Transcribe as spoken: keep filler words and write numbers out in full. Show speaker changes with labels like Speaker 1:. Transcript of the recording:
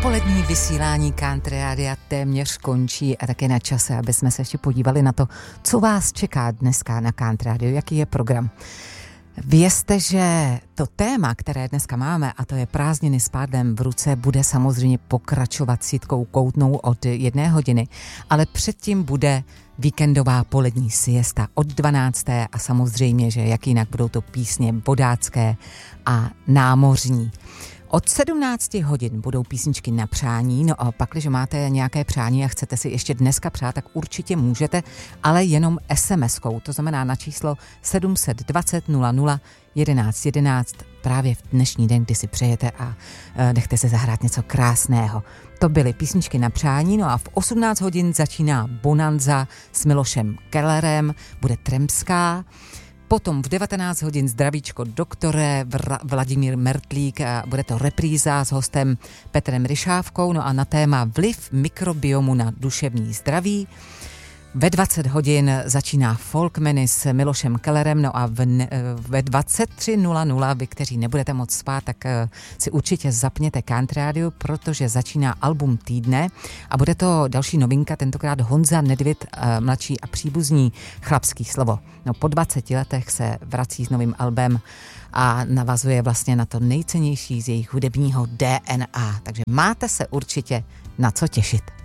Speaker 1: Dopolední vysílání Country Rádia téměř končí a také na čase, aby jsme se ještě podívali na to, co vás čeká dneska na Country Rádiu, jaký je program. Vězte, že to téma, které dneska máme, a to je prázdniny s pádlem v ruce, bude samozřejmě pokračovat sítkou koutnou od jedné hodiny, ale předtím bude víkendová polední siesta od dvanácté a samozřejmě, že jak jinak budou to písně vodácké a námořní. Od sedmnácti hodin budou písničky na přání, no a pak, když máte nějaké přání a chcete si ještě dneska přát, tak určitě můžete, ale jenom es em eskou, to znamená na číslo sedm set dvacet nula nula jedenáct jedenáct právě v dnešní den, kdy si přejete a nechte se zahrát něco krásného. To byly písničky na přání, no a v osmnáct hodin začíná Bonanza s Milošem Kellerem, bude Tremská. Potom v devatenáct hodin zdravíčko doktore Vra- Vladimír Mertlík a bude to repríza s hostem Petrem Ryšávkou, no a na téma vliv mikrobiomu na duševní zdraví. Ve dvacet hodin začíná Folkmeny s Milošem Kellerem, no a v, ve dvacet tři nula nula, vy, kteří nebudete moc spát, tak si určitě zapněte Country Radio, protože začíná album týdne a bude to další novinka, tentokrát Honza Nedvěd, mladší a příbuzní, Chlapský slovo. No po dvaceti letech se vrací s novým albem a navazuje vlastně na to nejcennější z jejich hudebního dé en á, takže máte se určitě na co těšit.